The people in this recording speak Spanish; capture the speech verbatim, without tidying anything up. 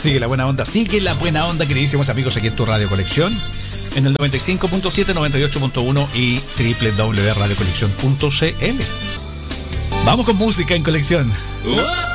Sigue la buena onda, sigue la buena onda, queridísimos amigos, aquí en tu Radio Colección, en el noventa y cinco punto siete, noventa y ocho punto uno y doble u doble u doble u punto radio colección punto c l. Vamos con música en Colección. Uh.